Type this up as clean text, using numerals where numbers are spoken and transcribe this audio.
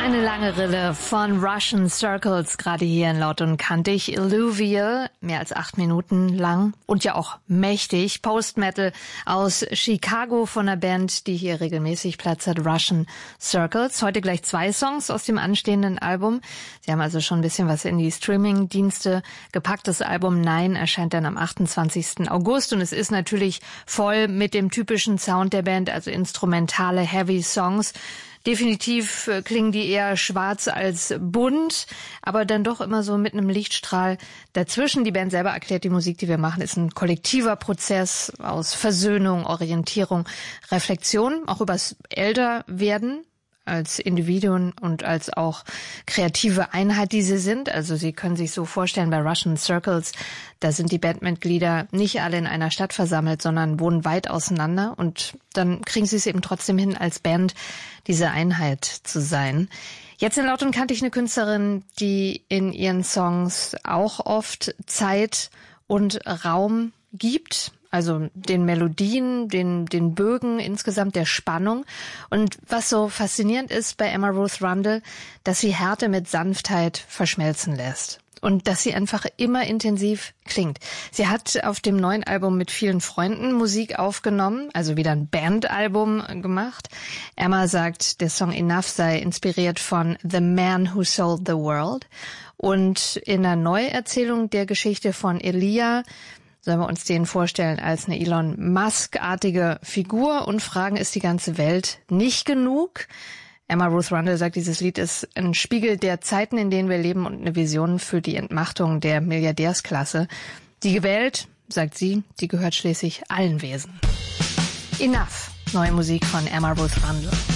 Eine lange Rille von Russian Circles, gerade hier in Laut und Kantig. Illuvial, mehr als 8 Minuten lang und ja auch mächtig. Post-Metal aus Chicago von einer Band, die hier regelmäßig Platz hat, Russian Circles. Heute gleich 2 Songs aus dem anstehenden Album. Sie haben also schon ein bisschen was in die Streaming-Dienste gepackt. Das Album Nein erscheint dann am 28. August und es ist natürlich voll mit dem typischen Sound der Band, also instrumentale Heavy Songs. Definitiv klingen die eher schwarz als bunt, aber dann doch immer so mit einem Lichtstrahl dazwischen. Die Band selber erklärt, die Musik, die wir machen, ist ein kollektiver Prozess aus Versöhnung, Orientierung, Reflexion, auch übers Älterwerden als Individuen und als auch kreative Einheit, die sie sind. Also Sie können sich so vorstellen, bei Russian Circles, da sind die Bandmitglieder nicht alle in einer Stadt versammelt, sondern wohnen weit auseinander und dann kriegen sie es eben trotzdem hin, als Band diese Einheit zu sein. Jetzt in Laut und Kantig eine Künstlerin, die in ihren Songs auch oft Zeit und Raum gibt, also den Melodien, den Bögen, insgesamt der Spannung. Und was so faszinierend ist bei Emma Ruth Rundle, dass sie Härte mit Sanftheit verschmelzen lässt. Und dass sie einfach immer intensiv klingt. Sie hat auf dem neuen Album mit vielen Freunden Musik aufgenommen, also wieder ein Bandalbum gemacht. Emma sagt, der Song Enough sei inspiriert von The Man Who Sold the World. Und in einer Neuerzählung der Geschichte von Elijah sollen wir uns den vorstellen als eine Elon Musk-artige Figur und fragen, ist die ganze Welt nicht genug? Emma Ruth Rundle sagt, dieses Lied ist ein Spiegel der Zeiten, in denen wir leben und eine Vision für die Entmachtung der Milliardärsklasse. Die Welt, sagt sie, die gehört schließlich allen Wesen. Enough, neue Musik von Emma Ruth Rundle.